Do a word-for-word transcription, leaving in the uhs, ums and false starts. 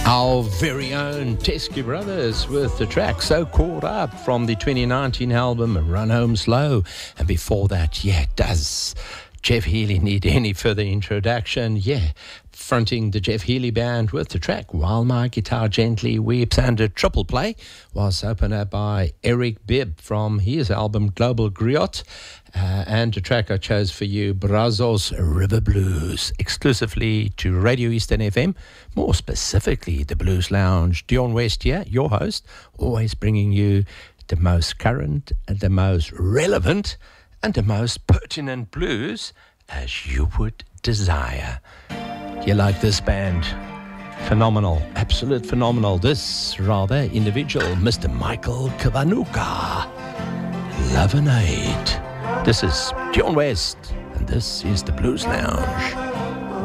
Our very own Teskey Brothers with the track So Caught Up from the twenty nineteen album Run Home Slow. And before that, yeah, does Jeff Healey need any further introduction? Yeah, fronting the Jeff Healey Band with the track While My Guitar Gently Weeps, and a triple play was opened up by Eric Bibb from his album Global Griot. Uh, and the track I chose for you, Brazos River Blues, exclusively to Radio Eastern F M, more specifically the Blues Lounge. Dion West here, your host, always bringing you the most current, and the most relevant, and the most pertinent blues as you would desire. You like this band? Phenomenal, absolute phenomenal. This rather individual, Mister Michael Kiwanuka, Love and Hate. This is Dion West, and this is the Blues Lounge.